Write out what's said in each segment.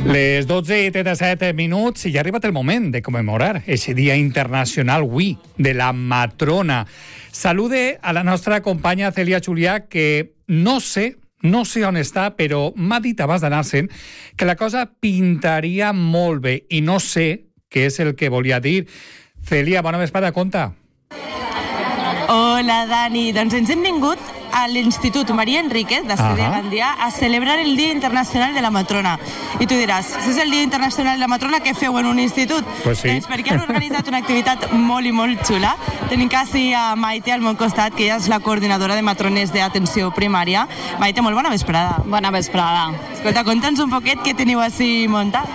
Les 12:37 minuts i ja ha arribat el moment de commemorar aquest Dia Internacional avui de la Matrona. Salude a la nostra companya Celia Julià, que no sé on està, però m'ha dit abans d'anar-se'n que la cosa pintaria molt bé i no sé què és el que volia dir. Celia, bona vesprada, conta. Hola, Dani. Doncs ens hem vingut a l'Institut Maria Enríquez de Gandia a celebrar el Dia Internacional de la Matrona. I tu diràs, si és el Dia Internacional de la Matrona, què feu en un institut? Pues sí. Doncs perquè han organitzat una activitat molt i molt xula. Tenim quasi a Maite al meu costat, que ella és la coordinadora de matrones d'atenció primària. Maite, molt bona vesprada. Bona vesprada. Escolta, conta'ns un poquet què teniu així muntat.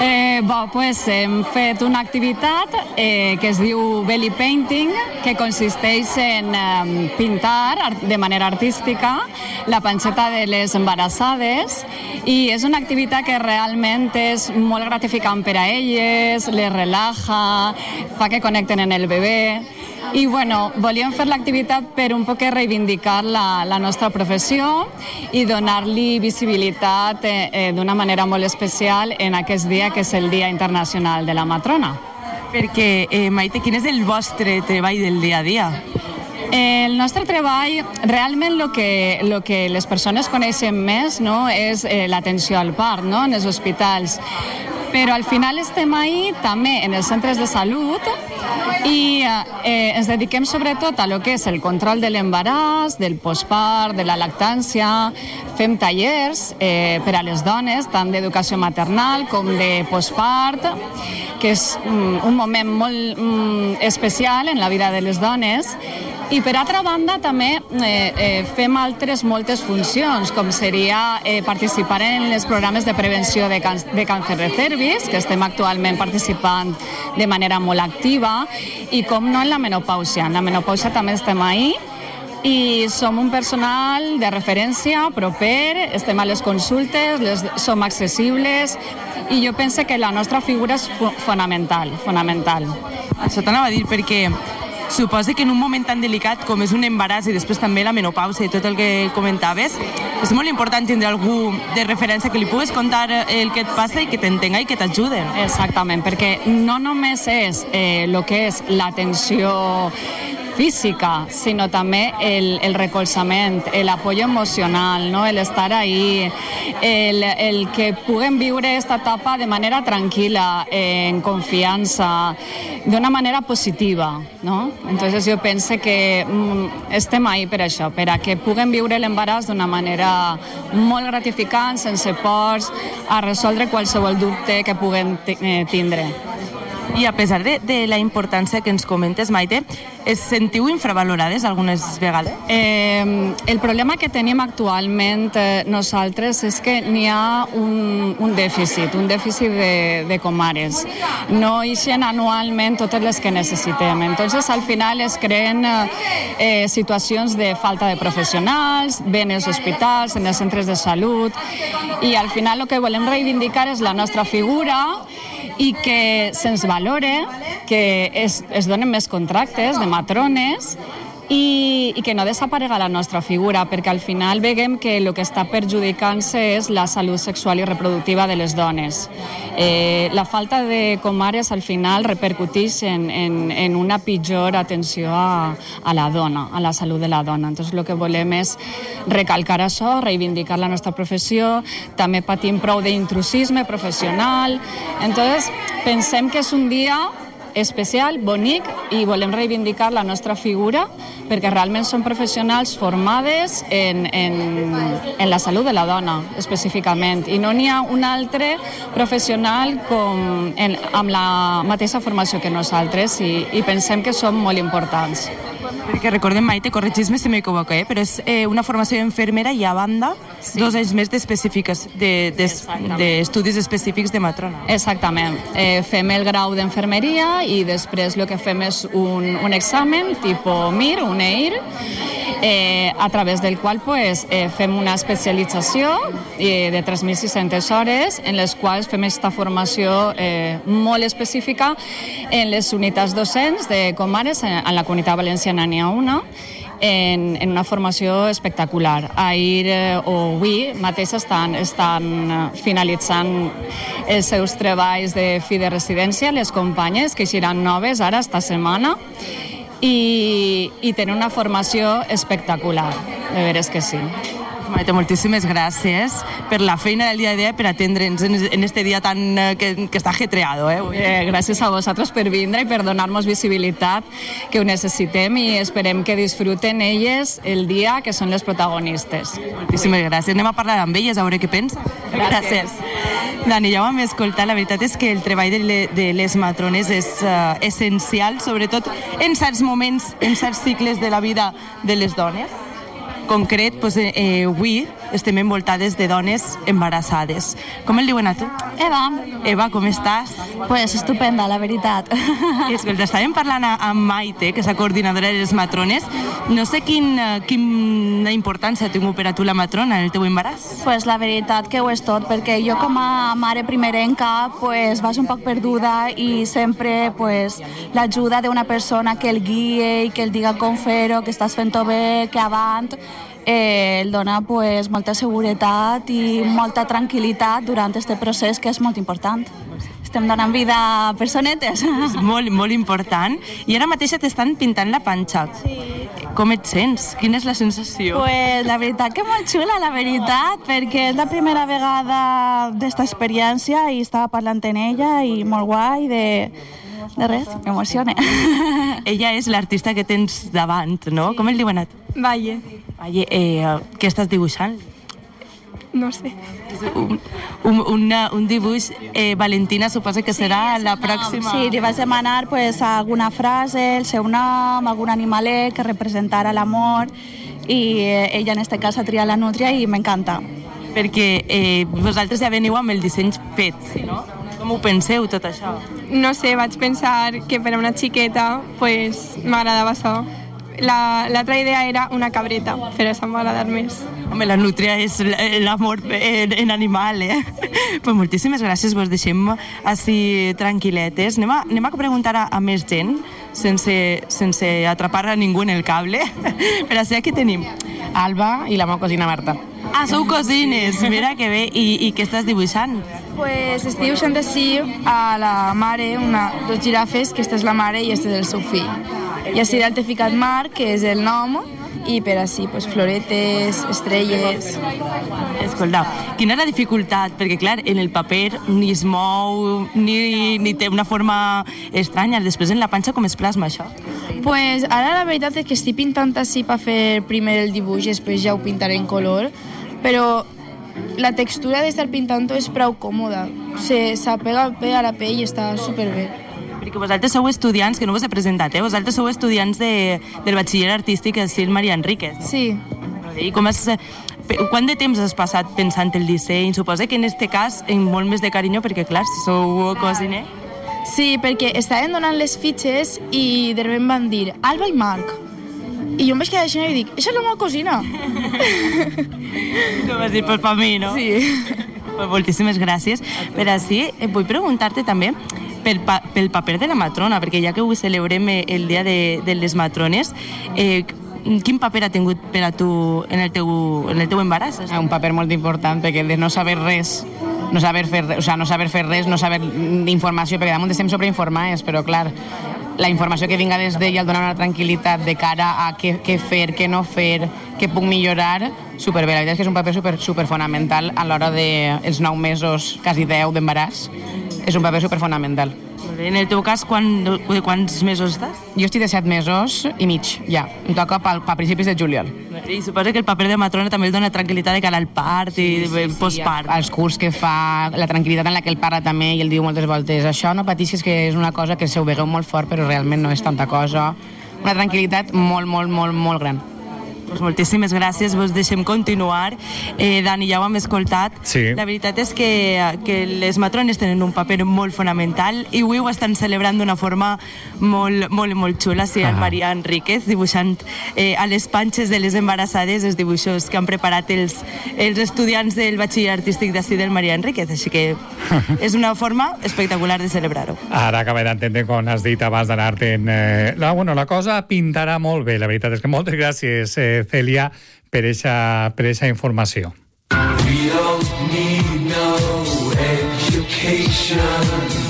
Pues hem fet una activitat que es diu belly painting, que consisteix en pintar de manera artística la panxeta de les embarassades, i és una activitat que realment és molt gratificant per a elles, les relaja, fa que connecten en el bebè. I bueno, volíem fer l'activitat per un poc reivindicar la nostra professió i donar-li visibilitat d'una manera molt especial en aquest dia, que és el Dia Internacional de la Matrona. Perquè, Maite, quin és el vostre treball del dia a dia? El nostre treball, realment el que les persones coneixen més, no, és l'atenció al part, no, en els hospitals. Però al final estem ahí també en els centres de salut i ens dediquem sobretot a lo que és el control de l'embaràs, del postpart, de la lactància. Fem tallers per a les dones, tant d'educació maternal com de postpart, que és un moment molt especial en la vida de les dones. I per altra banda també fem altres moltes funcions, com seria participar en els programes de prevenció de càncer de cervix, que estem actualment participant de manera molt activa, i com no en la menopàusia. En la menopàusia també estem ahí i som un personal de referència proper, estem a les consultes, som accessibles, i jo penso que la nostra figura és fonamental. Això t'anava a dir, perquè suposo que en un moment tan delicat com és un embaràs i després també la menopàusia i tot el que comentaves, és molt important tindre algú de referència que li puguis contar el que et passa i que t'entenga i que t'ajude. Exactament, perquè no només és el que és l'atenció física, sinó també el recolzament, l'apoyo emocional, no? El estar ahí, el que puguem viure esta etapa de manera tranquil·la, en confiança, d'una manera positiva, no? Entonces jo penso que estem ahí per això, per a que puguem viure l'embaràs d'una manera molt gratificant, sense pors, a resoldre qualsevol dubte que puguem tindre. I a pesar de la importància que ens comentes, Maite, es sentiu infravalorades algunes vegades? El problema que tenim actualment nosaltres és que n'hi ha un dèficit de comares. No ixen anualment totes les que necessitem. Entonces, al final es creen situacions de falta de professionals, en els hospitals, en els centres de salut, i al final el que volem reivindicar és la nostra figura i que se'ns valore, que es donen més contractes de matrones i que no desaparega la nostra figura, perquè al final veiem que el que està perjudicant-se és la salut sexual i reproductiva de les dones. La falta de comares al final repercuteix en una pitjor atenció a la dona, a la salut de la dona. Entonces el que volem és recalcar això, reivindicar la nostra professió, també patim prou d'intrusisme professional. Entonces pensem que és un dia especial, bonic, i volem reivindicar la nostra figura perquè realment són professionals formades en la salut de la dona, específicament, i no n'hi ha un altre professional amb la mateixa formació que nosaltres, i pensem que són molt importants. Perquè recordem, Maite, corregis-me si m'equivoco, però és una formació d'infermera i a banda 2 anys més d'estudis específics de matrona. Exactament. Fem el grau d'enfermeria i després el que fem és un examen tipus MIR, un EIR, a través del qual fem una especialització de 3.600 hores en les quals fem aquesta formació molt específica en les unitats docents de comares. En la Comunitat Valenciana n'hi ha una, en una formació espectacular. Ahir o avui mateix estan finalitzant els seus treballs de fi de residència, les companyes que eixiran noves ara esta setmana, i tenen una formació espectacular, de veres que sí. Maite, moltíssimes gràcies per la feina del dia a dia, per atendre'ns en este dia tan que està ajetreado. Gràcies a vosaltres per vindre i per donar-nos visibilitat, que ho necessitem, i esperem que disfruten elles el dia, que són les protagonistes. Moltíssimes gràcies. Anem a parlar amb elles, a veure què pensa. Gràcies. Dani, ja ho vam escoltar. La veritat és que el treball de les matrones és essencial, sobretot en certs moments, en certs cicles de la vida de les dones. Concret, avui estem envoltades de dones embarassades. Com el diuen a tu? Eva. Eva, com estàs? Pues estupenda, la veritat. Escolta, estàvem parlant amb Maite, que és la coordinadora de les matrones. No sé quina importància ha tingut per a tu la matrona en el teu embaràs. Pues la veritat que ho és tot, perquè jo com a mare primerenca pues vaig un poc perduda i sempre pues l'ajuda d'una persona que el guie i que el diga com fer-ho, que estàs fent-ho bé, que avant, el dona pues molta seguretat i molta tranquil·litat durant aquest procés, que és molt important. Estem donant vida a personetes. És molt, molt important. I ara mateix t'estan pintant la panxa. Sí. Com et sents? Quina és la sensació? Pues la veritat que molt xula, la veritat, perquè és la primera vegada d'esta experiència i estava parlant amb ella i molt guai de res, m'emociona. Ella és l'artista que tens davant, no? Com el diuen a tu? Valle. Valle, què estàs dibuixant? No sé. Un dibuix, Valentina, suposa que serà la pròxima. Sí, li vaig demanar pues, alguna frase, el seu nom, algun animalet que representara l'amor, i ella en este cas ha triat la nútria i m'encanta. Perquè vosaltres ja veniu amb el disseny fet, no? Com ho penseu, tot això? No sé, vaig pensar que per a una xiqueta pues, m'agradava això. L'altra idea era una cabreta, però això em va agradar més. Home, la nútria és l'amor en animal, Pues moltíssimes gràcies, vos deixem així tranquil·letes. Anem a preguntar a més gent, sense atrapar a ningú en el cable. Però així aquí tenim Alba i la meva cosina Marta. Ah, sou cosines, mira que bé. I què estàs dibuixant? Pues estic dibuixant així a la mare, dos girafes, que esta és la mare i este és el seu fill. I així dalt he ficat Marc, que és el nom, i per així, pues, floretes, estrelles. Escolta, quina és la dificultat? Perquè, clar, en el paper ni es mou, ni té una forma estranya. Després en la panxa com es plasma això? Pues ara la veritat és que estic pintant així per fer primer el dibuix i després ja ho pintaré en color, però la textura d'estar pintant és prou còmoda. S'apega bé a la pell i està superbé. Perquè vosaltres sou estudiants, que no vos he presentat, vosaltres sou estudiants del batxiller artístic del Cil Maria Enríquez. Sí. I quant de temps has passat pensant el disseny? Suposa que en este cas en molt més de carinyo, perquè clar, si sou cosiner. Sí, perquè estaven donant les fitxes i de repente van dir Alba i Marc. I jo em vaig quedar així i dic, això és la meva cosina. Tu vas dir, pues per mi, no? Sí. Pues moltíssimes gràcies. Per així, vull preguntar-te també pel paper de la matrona, perquè ja que avui celebrem el dia de les matrones, quin paper ha tingut per a tu en el teu embaràs? Un paper molt important, perquè el de no saber res, no saber fer res, no saber informació, perquè damunt estem sobreinformades, però clar, la informació que vinga des d'ella el donar una tranquil·litat de cara a què fer, què no fer, què puc millorar, superbé. La veritat és que és un paper superfonamental a l'hora dels 9 mesos, quasi 10 d'embaràs. És un paper superfonamental. En el teu cas, de quants mesos estàs? Jo estic de 7 mesos i mig, ja. Em toca a principis de juliol. I suposo que el paper de matrona també el dona tranquil·litat de cara al part i postpart. Els curs que fa, la tranquil·litat en la que el parla també, i el diu moltes voltes, això no pateixis, que és una cosa que se ho vegueu molt fort, però realment no és tanta cosa. Una tranquil·litat molt, molt, molt, molt gran. Pues moltíssimes gràcies, vos deixem continuar. Dani, ja ho hem escoltat. Sí. La veritat és que les matrones tenen un paper molt fonamental i avui ho estan celebrant d'una forma molt xula. Sí, el Maria Enríquez dibuixant a les panxes de les embarassades els dibuixos que han preparat els estudiants del batxiller artístic d'ací del Maria Enríquez. Així que és una forma espectacular de celebrar-ho. Ara acabé d'entendre quan has dit abans d'anar-te'n... la cosa pintarà molt bé, la veritat és que moltes gràcies, Cèlia, per eixa informació. We don't need no education.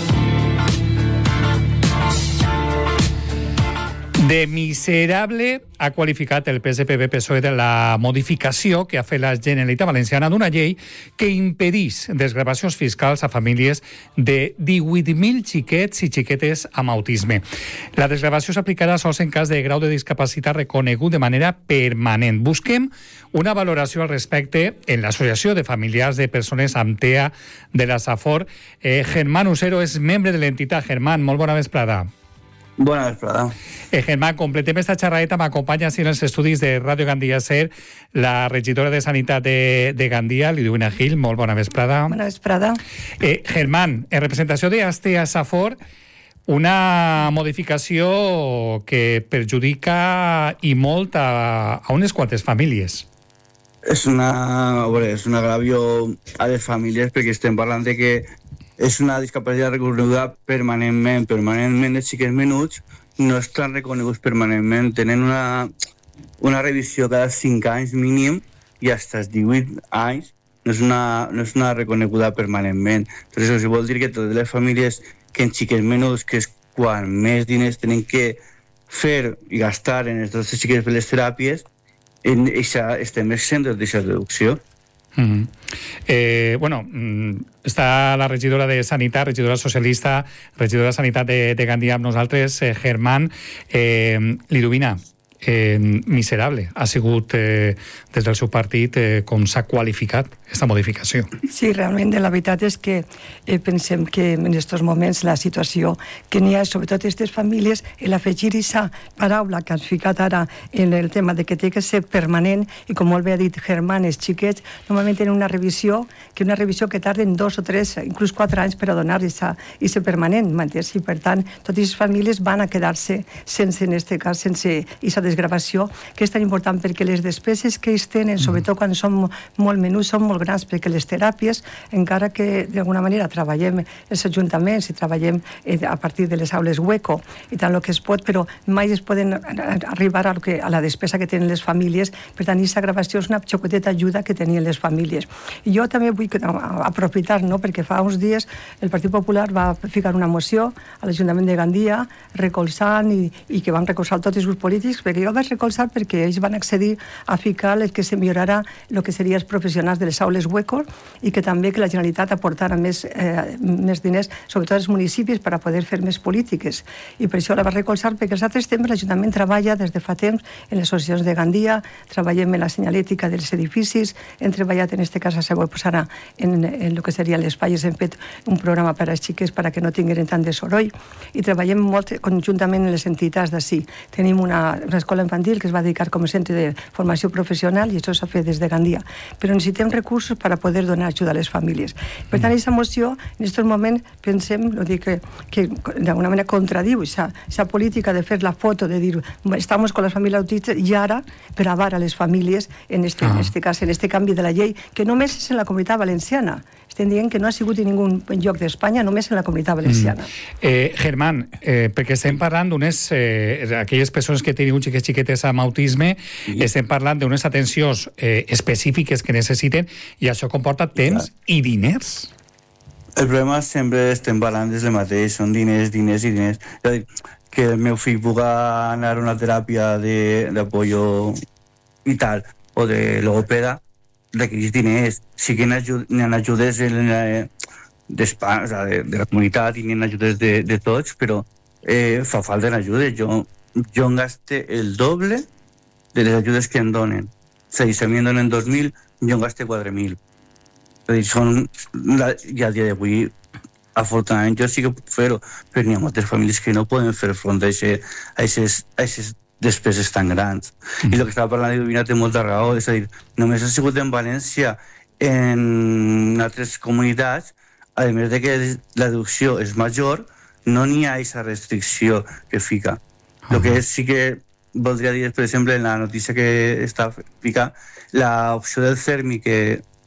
De miserable ha qualificat el PSPB-PSOE de la modificació que ha fet la Generalitat Valenciana d'una llei que impedís desgravacions fiscals a famílies de 18.000 xiquets i xiquetes amb autisme. La desgravació s'aplicarà sols en cas de grau de discapacitat reconegut de manera permanent. Busquem una valoració al respecte en l'Associació de Familiars de Persones amb TEA de la Safor. Germán Usero és membre de l'entitat. Germán, molt bona vesprada. Bona vesprada. Germán, completem esta xerradeta. M'acompanya en els estudis de Ràdio Gandia Ser la regidora de Sanitat de Gandia, Liduvina Gil. Molt bona vesprada. Bona vesprada. Germán, en representació de Astea Safor, una modificació que perjudica i molt a unes quantes famílies. És un agravio a les famílies perquè estem parlant de que és una discapacitat reconeguda permanentment. Els xiquets menuts no estan reconeguts permanentment. Tenen una revisió cada 5 anys mínim i fins als 18 anys no és una reconeguda permanentment. Entonces, això vol dir que totes les famílies que en xiquets menuts, que és quan més diners tenen que fer i gastar en els nostres xiquets per les teràpies, estem exempts d'aquesta deducció. Està la regidora de Sanitat, regidora socialista, regidora de Sanitat de Gandia amb nosaltres, Germán. Liduvina, miserable ha sigut des del seu partit com s'ha qualificat aquesta modificació. Sí, realment, la veritat és que pensem que en aquests moments la situació que n'hi ha, sobretot aquestes famílies, l'afegir aquesta paraula que has ficat ara en el tema de que té que ser permanent, i com molt bé ha dit Germán, els xiquets normalment tenen una revisió que tarden 2 o 3, inclús 4 anys per a donar aquesta permanent, m'entens? I per tant, totes les famílies van a quedar-se sense, en aquest cas, sense aquesta desgravació, que és tan important perquè les despeses que ells tenen, sobretot quan són molt menuts, són molt grans, perquè les teràpies, encara que d'alguna manera treballem els ajuntaments i treballem a partir de les aules hueco i tant el que es pot, però mai es poden arribar a la despesa que tenen les famílies. Per tant, aquesta gravació és una xocoteta ajuda que tenien les famílies. I jo també vull aprofitar, perquè fa uns dies el Partit Popular va ficar una moció a l'Ajuntament de Gandia recolzant i que van recolzar tots els grups polítics, perquè jo el vaig recolzar perquè ells van accedir a ficar el que se millorarà el que serien els professionals de les aules hueco i que també que la Generalitat aportara més diners, sobretot als municipis, per a poder fer més polítiques. I per això la va recolzar, perquè els altres temps l'Ajuntament treballa des de fa temps en les associacions de Gandia, treballem en la senyalètica dels edificis, hem treballat en aquest cas a Segur, ara en el que seria l'espai, hem fet un programa per als xiques perquè no tinguin tant de soroll, i treballem molt conjuntament en les entitats d'ací. Tenim una escola infantil que es va dedicar com a centre de formació professional i això s'ha fet des de Gandia. Però necessitem recursos per a poder donar ajuda a les famílies. Per tant, aquesta moció, en aquest moment, pensem, que d'alguna manera contradiu aquesta política de fer la foto, de dir, estamos con las familias autistas, i ara gravar a les famílies en este cas, en este canvi de la llei, que només és en la Comunitat Valenciana. Estem dient que no ha sigut en ningú lloc d'Espanya, només en la Comunitat Valenciana. Germán, perquè estem parlant d'unes aquelles persones que tenen xiquetes amb autisme, estem parlant d'unes atencions específiques que necessiten, i això comporta temps i diners. El problema sempre estem parlant del mateix, són diners. És a dir, que el meu fill pugui anar a una teràpia d'apoyo i tal, o de logopeda, requereix diners. Sí que n'hi ha ajudes de la comunitat i n'hi ha ajudes de tots, però fa falta ajudes. Jo em gaste el doble de les ajudes que em donen. És a dir, si a mi em donen 2.000, jo em gaste 4.000. És a dir, i a dia d'avui, afortunadament, jo sí que puc fer-ho, però n'hi ha moltes famílies que no poden fer front a aquestes despeses tan grans. I el que estava parlant de Llubina té molta raó, és a dir, només ha sigut en València, en altres comunitats, a més de que la deducció és major, no n'hi ha aquesta restricció que fica. El que sí que voldria dir, per exemple, en la notícia que està fica, l'opció del CERMI que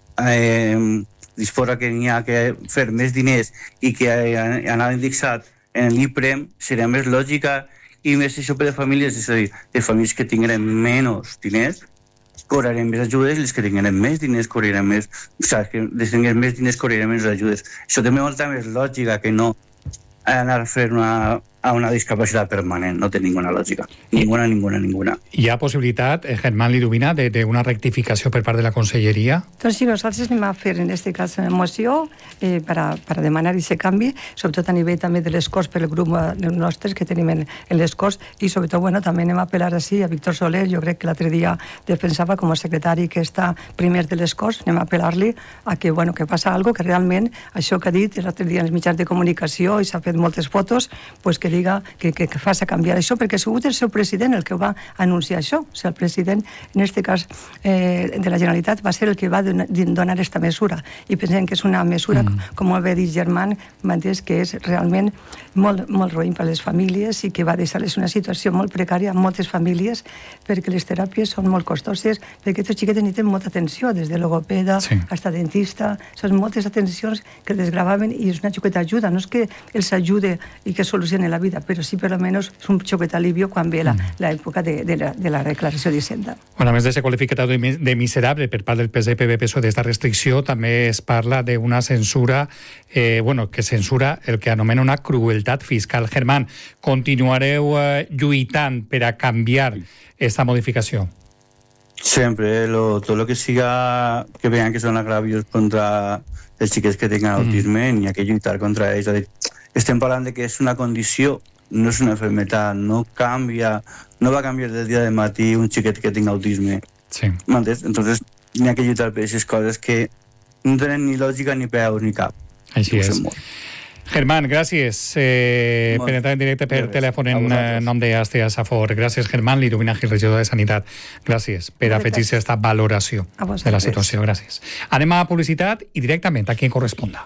disposa que n'hi ha que fer més diners i que anava indexat en l'IPREM seria més lògica i més això per a famílies, és a dir, de famílies que tingueren menys diners cobrarem més ajudes i les que tingueren més diners cobrarem més, o sigui, que les tingueren més diners cobrarem més ajudes. Això té molta més lògica que no anar a fer una discapacitat permanent, no té ninguna lògica. Ninguna. Hi ha possibilitat, Germán Liduvina, d'una rectificació per part de la Conselleria? Doncs sí, nosaltres anem a fer en aquest cas una moció per demanar aquest canvi, sobretot a nivell també de les Corts per el grup nostres que tenim en les Corts i sobretot també anem a apel·lar així a Víctor Soler, jo crec que l'altre dia defensava com a secretari que està primer de les Corts, anem a apel·lar-li a que passa alguna cosa, que realment això que ha dit l'altre dia en els mitjans de comunicació i s'ha fet moltes fotos, pues que diga que faci canviar això, perquè ha sigut el seu president el que va anunciar això. O sigui, el president, en aquest cas de la Generalitat, va ser el que va donar aquesta mesura. I pensem que és una mesura, com ho va dir Germán, que és realment molt roïn per a les famílies i que va deixar-les una situació molt precària a moltes famílies, perquè les teràpies són molt costoses, perquè aquests xiquets necessiten molta atenció, des de logopeda fins a dentista, són moltes atencions que desgravaven i és una xoqueta ajuda. No és que els ajude i que solucione la vida, però sí per almenys és un xoquet alivio quan ve l'època de la declaració d'Hisenda. Bueno, a més de ser qualificat de miserable per part del PSPB-PSOE d'esta restricció, també es parla d'una censura, que censura el que anomena una crueltat fiscal. Germán, continuareu lluitant per a canviar esta modificació? Sempre, tot el que siga que vean que són agravios contra els xiquets que tenen autisme, n'hi ha que lluitar contra ells. Estem parlant de que és una condició, no és una enfermedad, no va canviar del dia de matí un xiquet que tingui autisme. Sí. Entonces, n'hi ha que lluitar per aquestes coses que no tenen ni lògica ni peus ni cap. Així és. Germán, gràcies per entrar en directe per telèfon en nom d'Astea Safor. Gràcies, Germán Liduvina, regidor de Sanitat. Gràcies per afegir-se a aquesta valoració de la situació. Gràcies. Anem a publicitat i directament a qui corresponda.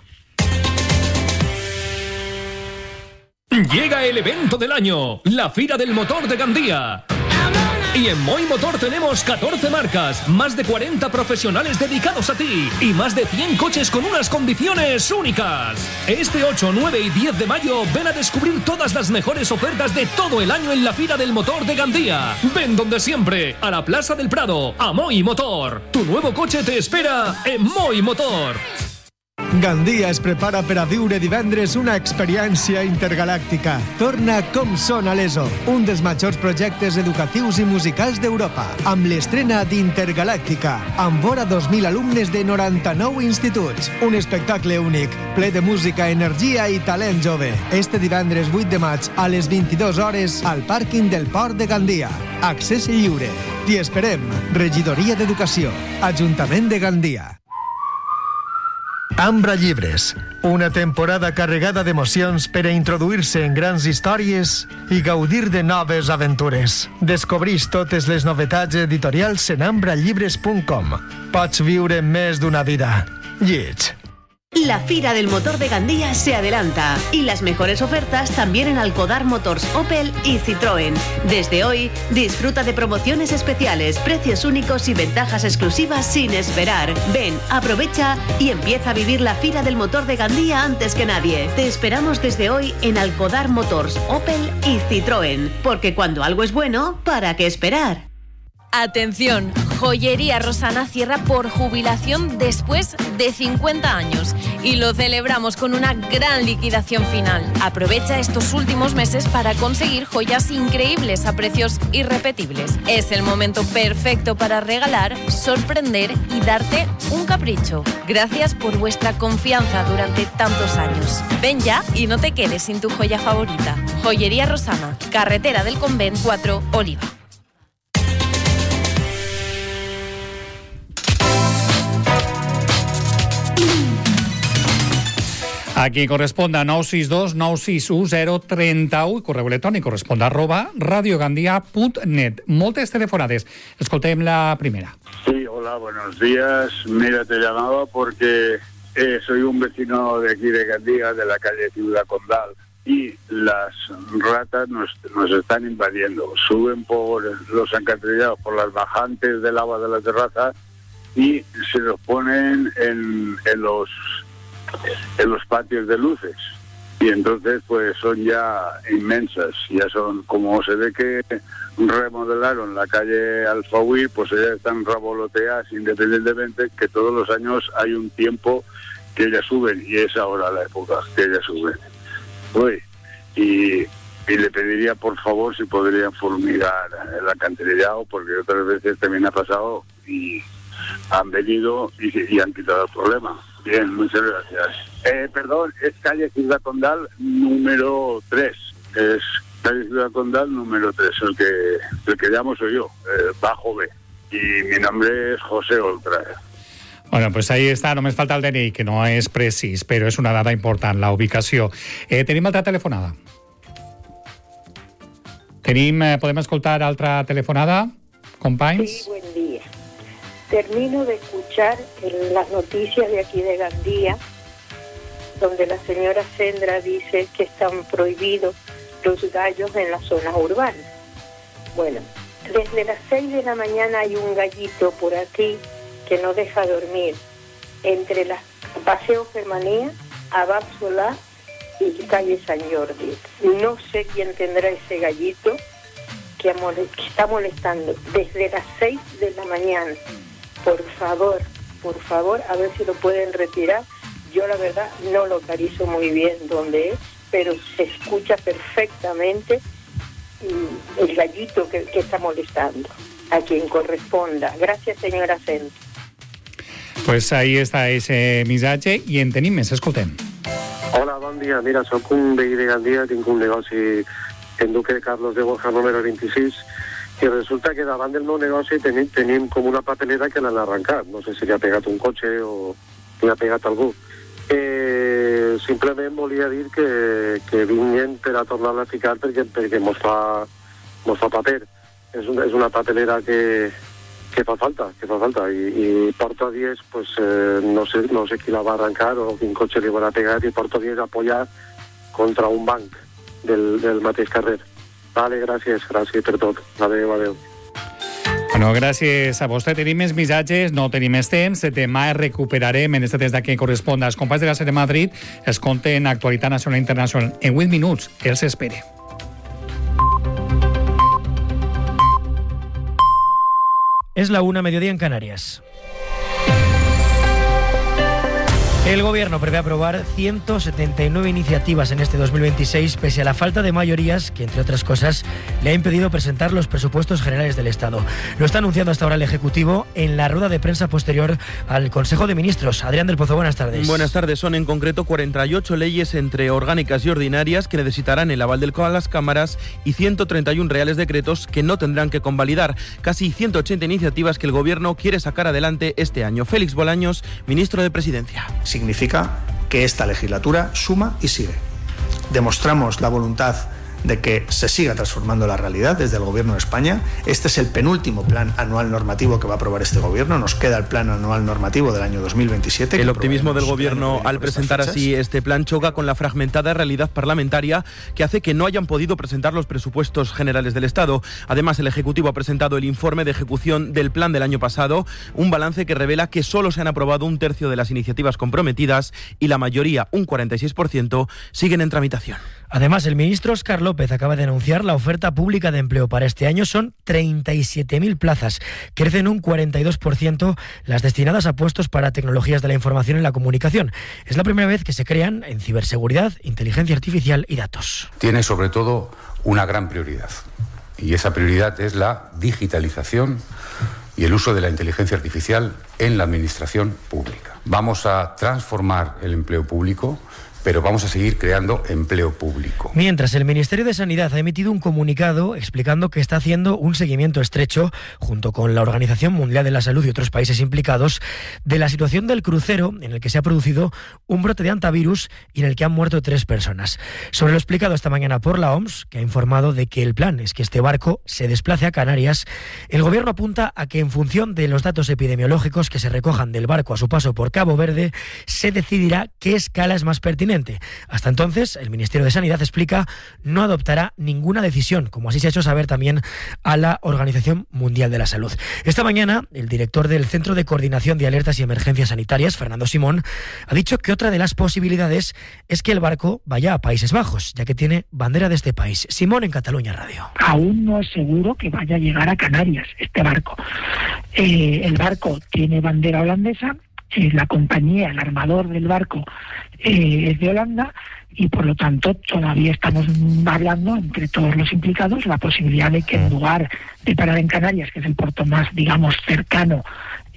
Llega el evento del año, la Fira del Motor de Gandía. Y en Moi Motor tenemos 14 marcas, más de 40 profesionales dedicados a ti y más de 100 coches con unas condiciones únicas. Este 8, 9 y 10 de mayo ven a descubrir todas las mejores ofertas de todo el año en la Fira del Motor de Gandía. Ven donde siempre, a la Plaza del Prado, a Moi Motor. Tu nuevo coche te espera en Moi Motor. Gandia es prepara per a viure divendres una experiència intergalàctica. Torna Com Són a l'ESO, un dels majors projectes educatius i musicals d'Europa, amb l'estrena d'Intergalàctica, amb vora 2.000 alumnes de 99 instituts. Un espectacle únic, ple de música, energia i talent jove. Este divendres 8 de maig, a les 22 hores, al pàrquing del Port de Gandia. Accés lliure. T'hi esperem. Regidoria d'Educació. Ajuntament de Gandia. Ambra Llibres, una temporada carregada d'emocions per a introduir-se en grans històries i gaudir de noves aventures. Descobrís totes les novetats editorials en ambrallibres.com. Pots viure més d'una vida. Lleig. La Fira del Motor de Gandía se adelanta y las mejores ofertas también en Alcodar Motors, Opel y Citroën. Desde hoy, disfruta de promociones especiales, precios únicos y ventajas exclusivas sin esperar. Ven, aprovecha y empieza a vivir la Fira del Motor de Gandía antes que nadie. Te esperamos desde hoy en Alcodar Motors, Opel y Citroën. Porque cuando algo es bueno, ¿para qué esperar? Atención, Joyería Rosana cierra por jubilación después de 50 años y lo celebramos con una gran liquidación final. Aprovecha estos últimos meses para conseguir joyas increíbles a precios irrepetibles. Es el momento perfecto para regalar, sorprender y darte un capricho. Gracias por vuestra confianza durante tantos años. Ven ya y no te quedes sin tu joya favorita. Joyería Rosana, Carretera del Convent 4, Oliva. A qui corresponda 962 961 031 i correu electrònic corresponda @radiogandia.net. Moltes telefonades. Escoltem la primera. Sí, hola, buenos días. Mira, te llamaba porque soy un vecino de aquí de Gandía, de la calle Ciudad Condal, y las ratas nos están invadiendo. Suben por los alcantarillados, por las bajantes del agua de la terraza y se los ponen en los patios de luces. Y entonces pues son ya inmensas, ya son, como se ve que remodelaron la calle Alfauir, pues ya están revoloteadas, independientemente que todos los años hay un tiempo que ellas suben, y es ahora la época que ellas suben. Uy, y le pediría por favor si podrían fumigar el alcantarillado, porque otras veces también ha pasado y han venido y han quitado el problema. Bien, muchas gracias. Perdón, es calle Ciudad Condal número 3. Es calle Ciudad Condal número 3. El que llamo soy yo, bajo B. Y mi nombre es José Oltra. Bueno, pues ahí està, només falta el DNI, que no és precís, però és una dada important, la ubicació. Tenim altra telefonada. Podem escoltar altra telefonada, companys? Sí, buen día. Termino de escuchar las noticias de aquí de Gandía, donde la señora Sendra dice que están prohibidos los gallos en las zonas urbanas. Bueno, desde las 6 de la mañana hay un gallito por aquí que no deja dormir, entre las Paseo Germanía, Abad Solá y calle San Jordi. No sé quién tendrá ese gallito que está molestando desde las 6 de la mañana. Por favor, a ver si lo pueden retirar. Yo la verdad no localizo muy bien dónde es, pero se escucha perfectamente el gallito que está molestando, a quien corresponda. Gracias, señora Cent. Pues ahí està ese missatge i en tenim més, escoltem. Hola, bon dia. Mira, soc un veí de Gandia, tinc un negoci en Duque de Carlos de Borja número 26 i resulta que davant del meu negoci tenim com una papelera que l'han arrencat. No sé si li ha pegat un cotxe o li ha pegat algú. Simplement volia dir que vinguin per a tornar-la a ficar perquè mos fa paper. És una papelera que fa falta i porto dies, pues, no sé qui la va arrencar o quin cotxe li va pegar, i porto dies apoyat contra un banc del mateix carrer. Vale, gràcies per tot. Adéu. Bueno, gràcies a vostè. Tenim més missatges, no tenim més temps. Demà recuperarem en este temps d'aquí corresponda. Els companys de la Sèrie Madrid es compten actualitat nacional i internacional. En 8 minuts els espere. Es la 1, mediodía en Canarias. El Gobierno prevé aprobar 179 iniciativas en este 2026, pese a la falta de mayorías que, entre otras cosas, le ha impedido presentar los presupuestos generales del Estado. Lo está anunciando hasta ahora el Ejecutivo en la rueda de prensa posterior al Consejo de Ministros. Adrián del Pozo, buenas tardes. Buenas tardes. Son en concreto 48 leyes entre orgánicas y ordinarias que necesitarán el aval de las cámaras y 131 reales decretos que no tendrán que convalidar. Casi 180 iniciativas que el Gobierno quiere sacar adelante este año. Félix Bolaños, ministro de Presidencia. Significa que esta legislatura suma y sigue. Demostramos la voluntad de que se siga transformando la realidad desde el Gobierno de España. Este es el penúltimo plan anual normativo que va a aprobar este Gobierno. Nos queda el plan anual normativo del año 2027. El optimismo del Gobierno al presentar así este plan choca con la fragmentada realidad parlamentaria que hace que no hayan podido presentar los presupuestos generales del Estado. Además, el Ejecutivo ha presentado el informe de ejecución del plan del año pasado, un balance que revela que solo se han aprobado un tercio de las iniciativas comprometidas y la mayoría, un 46%, siguen en tramitación. Además, el ministro Óscar López acaba de anunciar la oferta pública de empleo para este año. Son 37.000 plazas. Crecen un 42% las destinadas a puestos para tecnologías de la información y la comunicación. Es la primera vez que se crean en ciberseguridad, inteligencia artificial y datos. Tiene sobre todo una gran prioridad. Y esa prioridad es la digitalización y el uso de la inteligencia artificial en la administración pública. Vamos a transformar el empleo público pero vamos a seguir creando empleo público. Mientras, el Ministerio de Sanidad ha emitido un comunicado explicando que está haciendo un seguimiento estrecho, junto con la Organización Mundial de la Salud y otros países implicados, de la situación del crucero en el que se ha producido un brote de hantavirus y en el que han muerto 3 personas. Sobre lo explicado esta mañana por la OMS, que ha informado de que el plan es que este barco se desplace a Canarias, el Gobierno apunta a que en función de los datos epidemiológicos que se recojan del barco a su paso por Cabo Verde, se decidirá qué escala es más pertinente. Hasta entonces, el Ministerio de Sanidad explica no adoptará ninguna decisión, como así se ha hecho saber también a la Organización Mundial de la Salud. Esta mañana, el director del Centro de Coordinación de Alertas y Emergencias Sanitarias, Fernando Simón, ha dicho que otra de las posibilidades es que el barco vaya a Países Bajos, ya que tiene bandera de este país. Simón, en Cataluña Radio. Aún no es seguro que vaya a llegar a Canarias este barco. El barco tiene bandera holandesa. La compañía, el armador del barco es de Holanda y por lo tanto todavía estamos hablando entre todos los implicados la posibilidad de que en lugar de parar en Canarias, que es el puerto más, digamos, cercano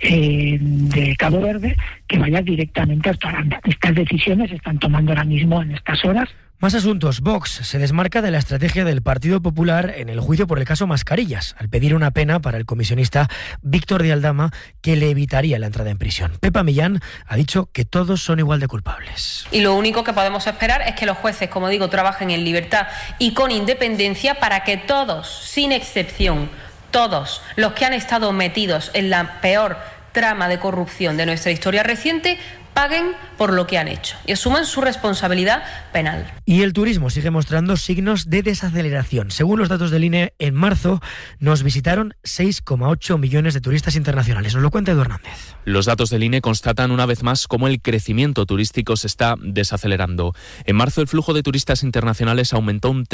de Cabo Verde, que vaya directamente hasta Holanda. Estas decisiones se están tomando ahora mismo en estas horas. Más asuntos. Vox se desmarca de la estrategia del Partido Popular en el juicio por el caso Mascarillas, al pedir una pena para el comisionista Víctor de Aldama que le evitaría la entrada en prisión. Pepa Millán ha dicho que todos son igual de culpables. Y lo único que podemos esperar es que los jueces, como digo, trabajen en libertad y con independencia para que todos, sin excepción, todos los que han estado metidos en la peor trama de corrupción de nuestra historia reciente paguen por lo que han hecho y asuman su responsabilidad penal. Y el turismo sigue mostrando signos de desaceleración. Según los datos del INE, en marzo nos visitaron 6,8 millones de turistas internacionales. Nos lo cuenta Edu Hernández. Los datos del INE constatan una vez más cómo el crecimiento turístico se está desacelerando. En marzo el flujo de turistas internacionales aumentó un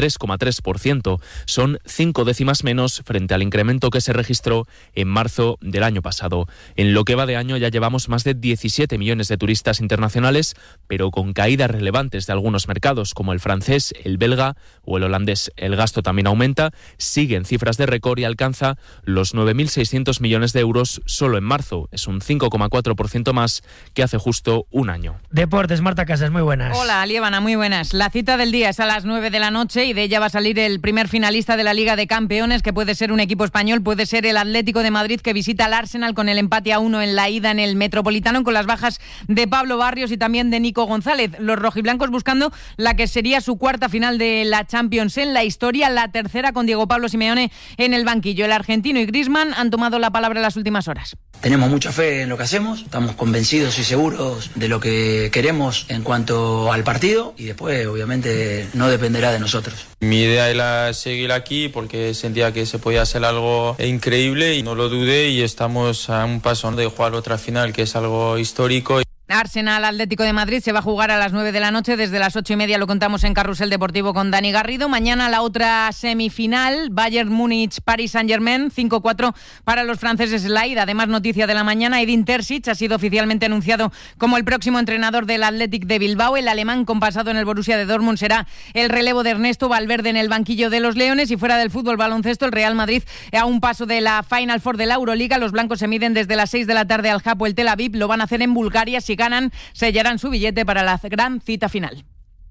3,3%. Son 5 décimas menos frente al incremento que se registró en marzo del año pasado. En lo que va de año ya llevamos más de 17 millones de turistas internacionales, pero con caídas relevantes de algunos mercados como el francés, el belga o el holandés. El gasto también aumenta, sigue en cifras de récord y alcanza los 9.600 millones de euros solo en marzo. Es un 5,4% más que hace justo un año. Deportes, Marta Casas, muy buenas. Hola, Liébana, muy buenas. La cita del día es a las 9 de la noche y de ella va a salir el primer finalista de la Liga de Campeones, que puede ser un equipo español, puede ser el Atlético de Madrid, que visita al Arsenal con el empate a 1 en la ida en el Metropolitano, con las bajas de Pablo Barrios y también de Nico González. Los rojiblancos buscando la que sería su cuarta final de la Champions en la historia, la tercera con Diego Pablo Simeone en el banquillo. El argentino y Griezmann han tomado la palabra en las últimas horas. Tenemos mucha fe en lo que hacemos, estamos convencidos y seguros de lo que queremos en cuanto al partido y después obviamente no dependerá de nosotros. Mi idea era seguir aquí porque sentía que se podía hacer algo increíble y no lo dudé y estamos a un paso de jugar otra final que es algo histórico. Arsenal Atlético de Madrid se va a jugar a las 9 de la noche, desde las 8:30 lo contamos en Carrusel Deportivo con Dani Garrido. Mañana la otra semifinal, Bayern Múnich Paris Saint-Germain, 5-4 para los franceses la ida. Además, noticia de la mañana, Edin Terzic ha sido oficialmente anunciado como el próximo entrenador del Athletic de Bilbao. El alemán con pasado en el Borussia de Dortmund será el relevo de Ernesto Valverde en el banquillo de los Leones. Y fuera del fútbol baloncesto, el Real Madrid a un paso de la Final Four de la Euroliga. Los blancos se miden desde las 6 de la tarde al Hapoel Tel Aviv. Lo van a hacer en Bulgaria. Si ganan, sellarán su billete para la gran cita final.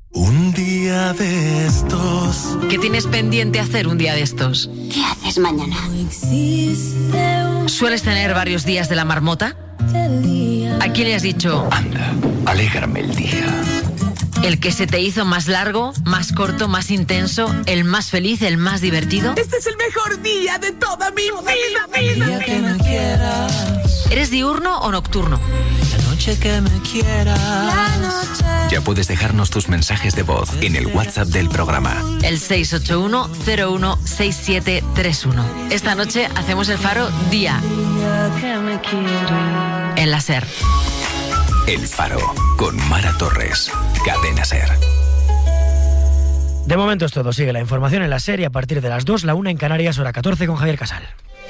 Un día de estos. ¿Qué tienes pendiente hacer un día de estos? ¿Qué haces mañana? ¿Sueles tener varios días de la marmota? ¿A quién le has dicho? Anda, alégrame el día. ¿El que se te hizo más largo, más corto, más intenso, el más feliz, el más divertido? Este es el mejor día de toda mi vida. El día que me quieras. ¿Eres diurno o nocturno? La noche que me quieras. La noche. Ya puedes dejarnos tus mensajes de voz en el WhatsApp del programa. El 681-016731. Esta noche hacemos el Faro día. En la SER. El Faro, con Mara Torres. Cadena SER. De momento es todo. Sigue la información en la SER y a partir de las 2, la 1 en Canarias, hora 14 con Javier Casal.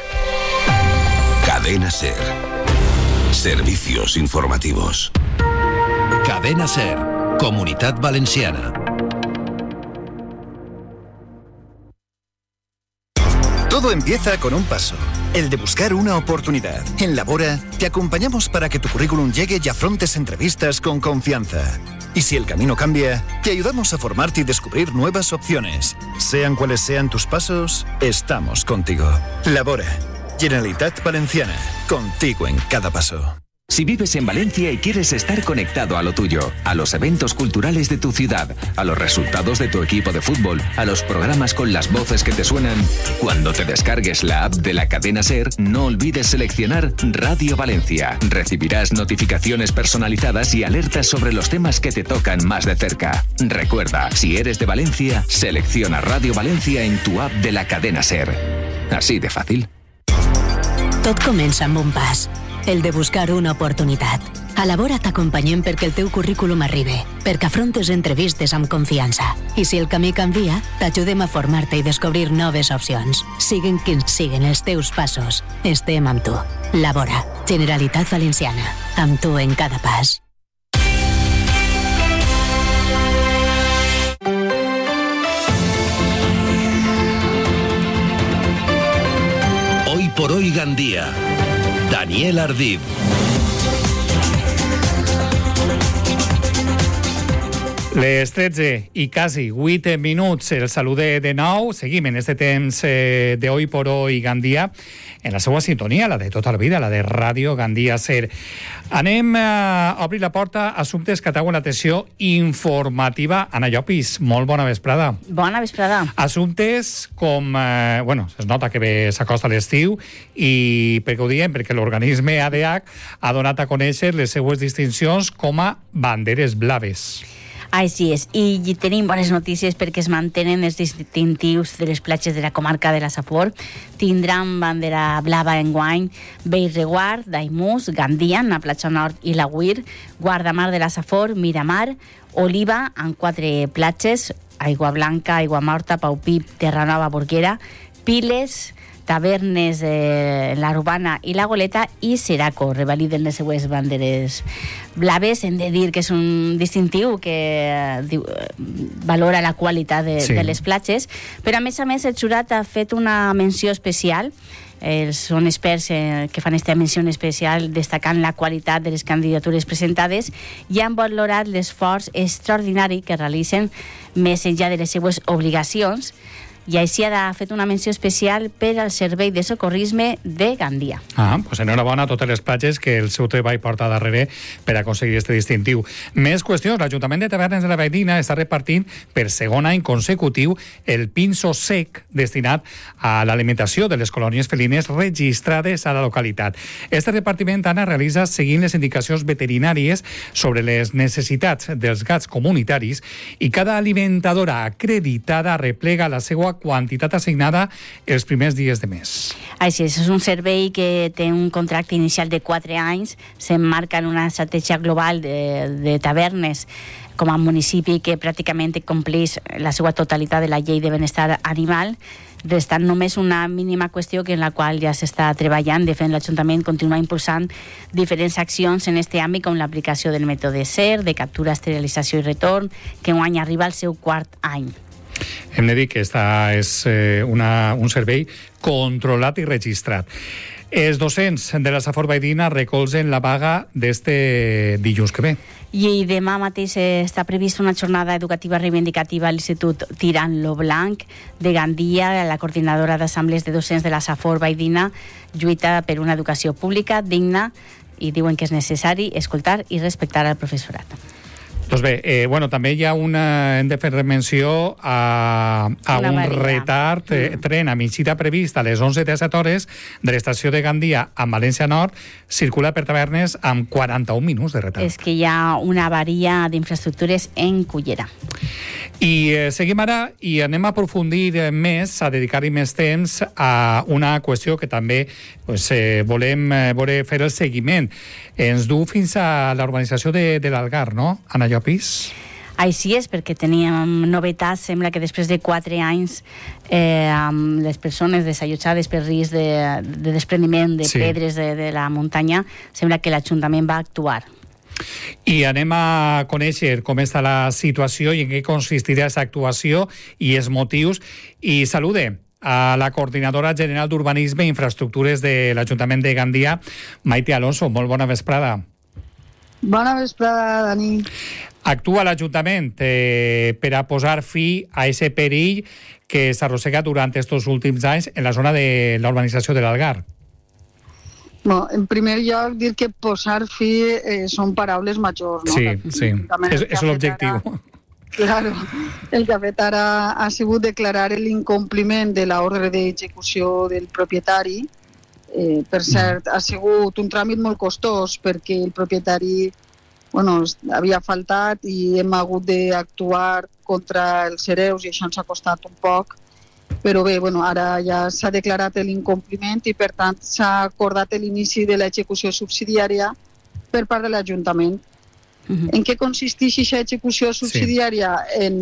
Cadena SER. Servicios informativos. Cadena SER. Comunitat Valenciana. Todo empieza con un paso, el de buscar una oportunidad. En Labora te acompañamos para que tu currículum llegue y afrontes entrevistas con confianza. Y si el camino cambia, te ayudamos a formarte y descubrir nuevas opciones. Sean cuales sean tus pasos, estamos contigo. Labora, Generalitat Valenciana, contigo en cada paso. Si vives en Valencia y quieres estar conectado a lo tuyo, a los eventos culturales de tu ciudad, a los resultados de tu equipo de fútbol, a los programas con las voces que te suenan, cuando te descargues la app de la cadena SER, no olvides seleccionar Radio Valencia. Recibirás notificaciones personalizadas y alertas sobre los temas que te tocan más de cerca. Recuerda, si eres de Valencia, selecciona Radio Valencia en tu app de la cadena SER. Así de fàcil. Tot comença amb un pas, el de buscar una oportunitat. A Labora t'acompanyem perquè el teu currículum arribi, perquè afrontes entrevistes amb confiança. I si el camí canvia, t'ajudem a formar-te i descobrir noves opcions. Siguen quins siguen els teus passos, estem amb tu. Labora, Generalitat Valenciana, amb tu en cada pas. Hoy por hoy Gandía. Daniel Ardid. Les 13 i quasi 8 minuts, el saludé de nou. Seguim en este temps de Hoy por Hoy Gandia, en la seva sintonia, la de tota la vida, la de Ràdio Gandia SER. Anem a obrir la porta a assumptes que atreuen l'atenció informativa. Anna Llopis, molt bona vesprada. Bona vesprada. Assumptes com... es nota que s'acosta l'estiu i per què ho diem? Perquè l'organisme ADH ha donat a conèixer les seues distincions com a banderes blaves. Així és, i tenim bones notícies perquè es mantenen els distintius de les platges de la comarca de la Safor. Tindran bandera blava enguany Bellreguard, Daimús, Gandia, la platja nord i la Guir, Guardamar de la Safor, Miramar, Oliva, amb 4 platges, Aigua Blanca, Aigua Morta, Paupip, Terranova, Borguera, Piles, Tavernes, la Urbana i la Goleta, i Seraco revaliden les seues banderes blaves. Hem de dir que és un distintiu que valora la qualitat de les platges, però a més el jurat ha fet una menció especial. Són experts que fan aquesta menció especial destacant la qualitat de les candidatures presentades i han valorat l'esforç extraordinari que realitzen més enllà de les seues obligacions, i així ha fet una menció especial per al Servei de Socorrisme de Gandia. Doncs enhorabona a totes les platges que el seu treball porta darrere per aconseguir aquest distintiu. Més qüestions. L'Ajuntament de Tavernes de la Valldigna està repartint per segon any consecutiu el pinso sec destinat a l'alimentació de les colònies felines registrades a la localitat. Este repartiment, Anna, realitza seguint les indicacions veterinàries sobre les necessitats dels gats comunitaris i cada alimentadora acreditada replega la seva quantitat assignada els primers dies de mes. Així és un servei que té un contracte inicial de 4 anys, s'emmarca en una estratègia global de Tavernes com a municipi que pràcticament compleix la seva totalitat de la llei de benestar animal, restant només una mínima qüestió que en la qual ja s'està treballant. De fet, l'Ajuntament continua impulsant diferents accions en aquest àmbit, com l'aplicació del mètode SER, de captura, esterilització i retorn, que enguany arriba al seu 4 any. Hem de dir que és un servei controlat i registrat. Els docents de la Safor Valldigna recolzen la vaga d'este dilluns que ve. I demà mateix està prevista una jornada educativa reivindicativa a l'Institut Tirant lo Blanc de Gandia. La coordinadora d'assemblees de docents de la Safor Valldigna lluita per una educació pública digna i diuen que és necessari escoltar i respectar el professorat. Doncs bé, també hi ha hem de fer menció a un retard tren a migdia previst a les 11:17 hores de l'estació de Gandia a València Nord, circula per Tavernes amb 41 minuts de retard. És que hi ha una avaria d'infraestructures en Cullera. I seguim ara i anem a aprofundir més, a dedicar-hi més temps a una qüestió que també volem fer el seguiment. Ens du fins a la urbanització de l'Algar, no, Anna Llopis? Així és, perquè teníem novetats. Sembla que després de 4 anys amb les persones desallotjades per risc de despreniment de pedres de la muntanya, sembla que l'Ajuntament va actuar. I anem a conèixer com està la situació i en què consistirà aquesta actuació i els motius. I salude a la coordinadora general d'Urbanisme i Infraestructures de l'Ajuntament de Gandia, Maite Alonso. Molt bona vesprada. Bona vesprada, Dani. Actua l'Ajuntament per a posar fi a aquest perill que s'arrossega durant aquests últims anys en la zona de la urbanització de l'Algar. Bueno, en primer lloc, dir que posar fi són paraules majors, no? Sí. És l'objectiu. Claro, el que ha fet ara ha sigut declarar l'incompliment de l'ordre d'execució del propietari. Per cert, ha sigut un tràmit molt costós perquè el propietari havia faltat i hem hagut d'actuar contra els hereus i això ens ha costat un poc. Però bé, ara ja s'ha declarat l'incompliment i per tant s'ha acordat l'inici de l'execució subsidiària per part de l'Ajuntament. En què consisteix aquesta execució subsidiària?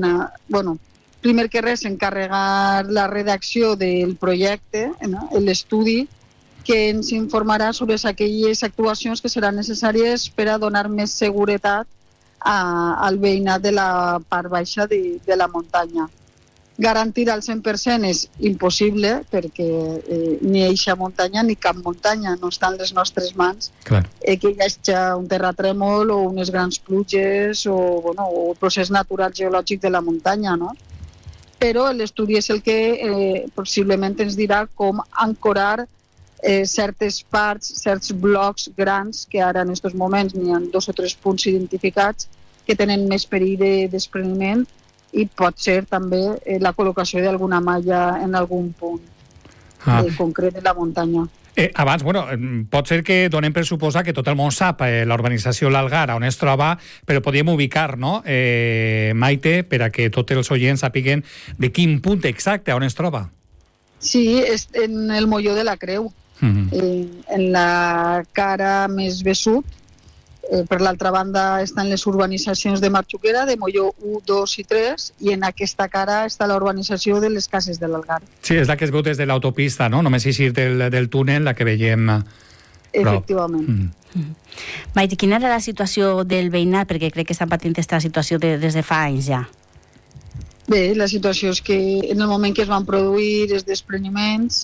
Primer que res, encarregar la redacció del projecte, l'estudi, que ens informarà sobre aquelles actuacions que seran necessàries per a donar més seguretat al veïnat de la part baixa de la muntanya. Garantir al 100% és impossible perquè ni eixa muntanya ni cap muntanya no està en les nostres mans. Que hi hagi un terratrèmol o unes grans pluges o el procés natural geològic de la muntanya, no? Però l'estudi és el que possiblement ens dirà com ancorar certes parts, certs blocs grans que ara en aquests moments n'hi ha 2 o 3 punts identificats que tenen més perill de despreniment i pot ser també la col·locació d'alguna malla en algun punt concret de la muntanya. Abans, pot ser que donem per suposar que tot el món sap la urbanització l'Algar, on es troba, però podíem ubicar, no, Maite, per a que tots els oients sàpiguen de quin punt exacte on es troba. Sí, és en el Molló de la Creu, en la cara més bé sud. Per l'altra banda estan les urbanitzacions de Marxuquera, de Molló 1, 2 i 3, i en aquesta cara està la urbanització de les Cases de l'Algar. Sí, és la que es veu des de l'autopista, no? Només eixir del túnel, la que veiem. Efectivament. Maite, quina era la situació del veïnat? Perquè crec que estan patint aquesta situació des de fa anys ja. Bé, la situació és que en el moment que es van produir els despreniments,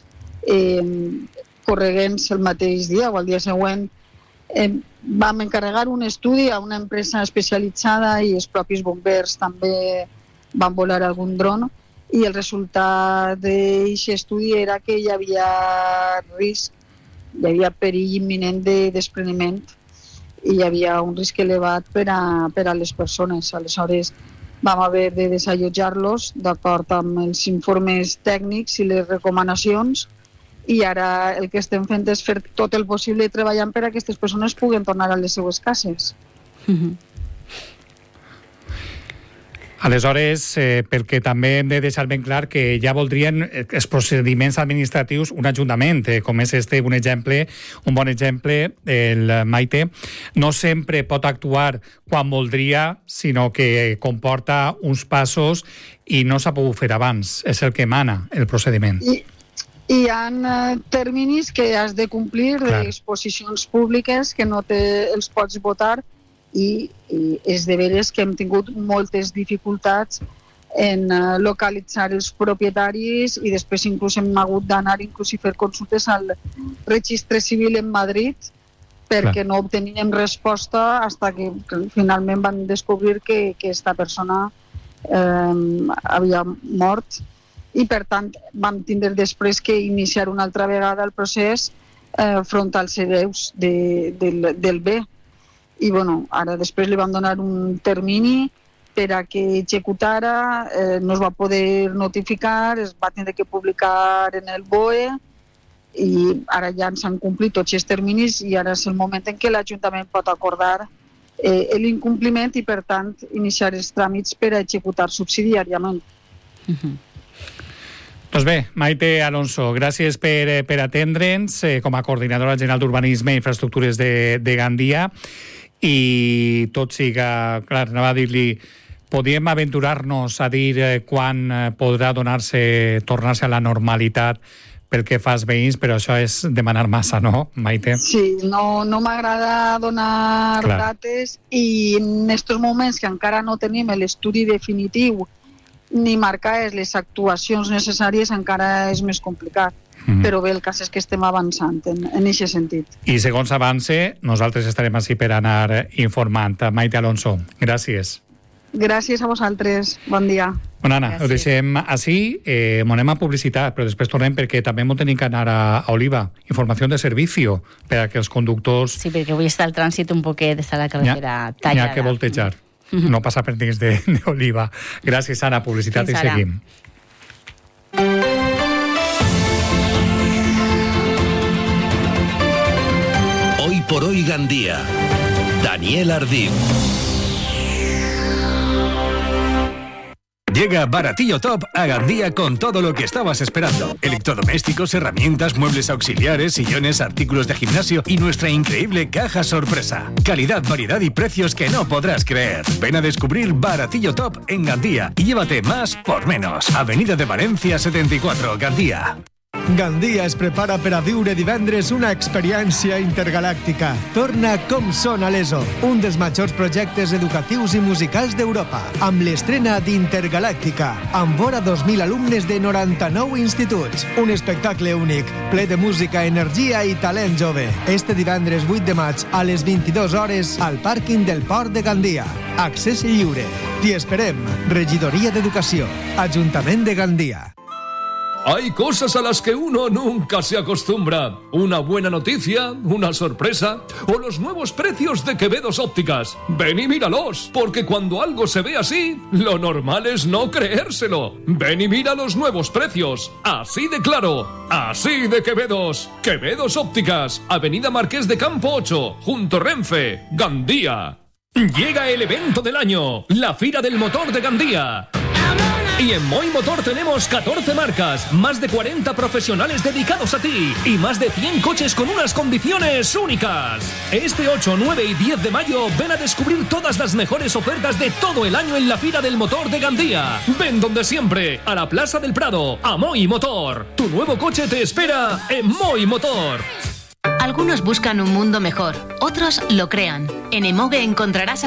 corregents el mateix dia o el dia següent, vam encarregar un estudi a una empresa especialitzada i els propis bombers també van volar algun dron i el resultat d'aquest estudi era que hi havia risc, hi havia perill imminent de despreniment i hi havia un risc elevat per a les persones. Aleshores vam haver de desallotjar-los d'acord amb els informes tècnics i les recomanacions i ara el que estem fent és fer tot el possible treballant per a que aquestes persones puguen tornar a les seues cases. Aleshores, perquè també hem de deixar ben clar que ja voldrien els procediments administratius un ajuntament, com és un bon exemple, el Maite, no sempre pot actuar quan voldria, sinó que comporta uns passos i no s'ha pogut fer abans. És el que mana el procediment. Hi ha terminis que has de complir d'exposicions públiques que no els pots votar i és de veres que hem tingut moltes dificultats en localitzar els propietaris i després inclús hem hagut d'anar inclús i fer consultes al registre civil en Madrid perquè no obteníem resposta fins que finalment van descobrir que aquesta persona havia mort i per tant vam tindre després que iniciar una altra vegada el procés front als hereus del bé. I ara després li vam donar un termini per a que executara, no es va poder notificar, es va tindre que publicar en el BOE i ara ja ens han complit tots els terminis i ara és el moment en què l'Ajuntament pot acordar l'incompliment i per tant iniciar els tràmits per a executar subsidiàriament. Doncs bé, Maite Alonso, gràcies per atendre'ns com a coordinadora general d'Urbanisme i Infraestructures de Gandia i tot siga, clar, anava a dir-li, podíem aventurar-nos a dir quan podrà tornar-se a la normalitat pel que fa als veïns, però això és demanar massa, no, Maite? Sí, no m'agrada donar dates i en aquests moments que encara no tenim l'estudi definitiu ni marcar les actuacions necessàries encara és més complicat. Però bé, el cas és que estem avançant en aquest sentit. I segons avance, nosaltres estarem així per anar informant. Maite Alonso, gràcies. Gràcies a vosaltres. Bon dia. Bueno, Anna, ho deixem així. Anem a publicitat, però després tornem perquè també hem de anar a Oliva. Informació de servicio per a que els conductors... Sí, perquè avui està el trànsit un poquet, està la carretera tallada. N'hi ha que voltejar. No passar per dins d'Oliva. Gràcies, Anna. Publicitat i seguim. Hoy por hoy Gandía. Daniel Ardín. Llega Baratillo Top a Gandía con todo lo que estabas esperando. Electrodomésticos, herramientas, muebles auxiliares, sillones, artículos de gimnasio y nuestra increíble caja sorpresa. Calidad, variedad y precios que no podrás creer. Ven a descubrir Baratillo Top en Gandía y llévate más por menos. Avenida de Valencia 74, Gandía. Gandia es prepara per a viure divendres una experiència intergalàctica. Torna Com són a l'ESO, un dels majors projectes educatius i musicals d'Europa, amb l'estrena d'Intergalàctica, amb vora 2.000 alumnes de 99 instituts. Un espectacle únic, ple de música, energia i talent jove. Este divendres 8 de maig a les 22 hores al pàrquing del Port de Gandia. Accés lliure. T'hi esperem. Regidoria d'Educació. Ajuntament de Gandia. Hay cosas a las que uno nunca se acostumbra. Una buena noticia, una sorpresa o los nuevos precios de Quevedos Ópticas. Ven y míralos, porque cuando algo se ve así, lo normal es no creérselo. Ven y mira los nuevos precios. Así de claro, así de Quevedos. Quevedos Ópticas, Avenida Marqués de Campo 8, junto Renfe, Gandía. Llega el evento del año, la Fira del Motor de Gandía. Y en Moi Motor tenemos 14 marcas, más de 40 profesionales dedicados a ti y más de 100 coches con unas condiciones únicas. Este 8, 9 y 10 de mayo ven a descubrir todas las mejores ofertas de todo el año en la Fira del Motor de Gandía. Ven donde siempre, a la Plaza del Prado, a Moi Motor. Tu nuevo coche te espera en Moi Motor. Algunos buscan un mundo mejor, otros lo crean. En Emoge encontrarás